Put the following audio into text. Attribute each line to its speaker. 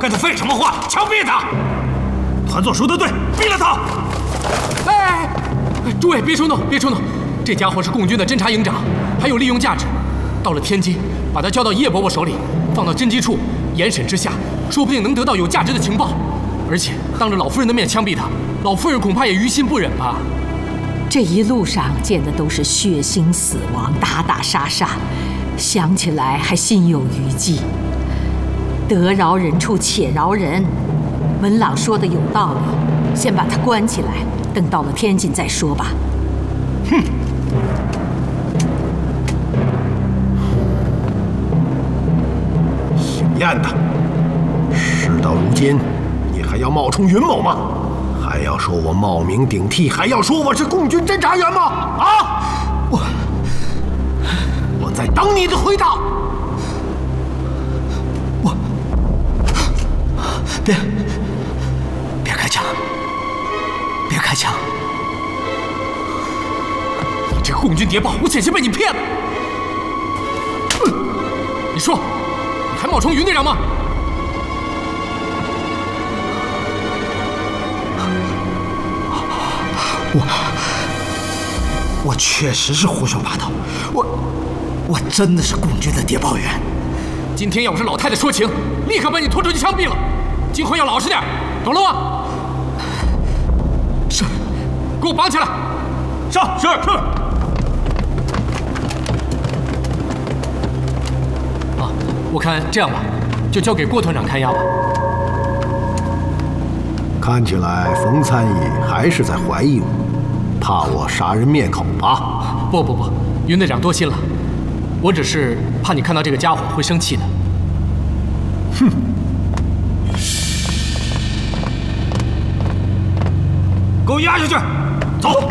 Speaker 1: 跟他废什么话？枪毙他！团座说的对，毙了他！
Speaker 2: 哎，诸位别冲动，别冲动，这家伙是共军的侦察营长，还有利用价值。到了天津，把他交到叶伯伯手里，放到侦缉处严审之下，说不定能得到有价值的情报。而且当着老夫人的面枪毙他，老夫人恐怕也于心不忍吧。
Speaker 3: 这一路上见的都是血腥死亡、打打杀杀，想起来还心有余悸。得饶人处且饶人，文朗说的有道理，先把他关起来，等到了天津再说吧。
Speaker 1: 哼！姓燕的，事到如今，你还要冒充云某吗？还要说我冒名顶替，还要说我是共军侦察员吗？啊！我在等你的回答。
Speaker 4: 别开枪！别开枪！
Speaker 2: 你这个共军谍报，我险些被你骗了。你说，你还冒充于队长吗？
Speaker 4: 我确实是胡说八道，我真的是共军的谍报员。
Speaker 2: 今天要不是老太太说情，立刻把你拖出去枪毙了。今后要老实点，懂了吗？是，给我绑起来。
Speaker 1: 上，是。
Speaker 2: 啊，我看这样吧，就交给郭团长看押吧。
Speaker 1: 看起来冯参议还是在怀疑我，怕我杀人灭口吧？
Speaker 2: 不，云队长多心了，我只是怕你看到这个家伙会生气的。
Speaker 1: 哼！给我押下去，走。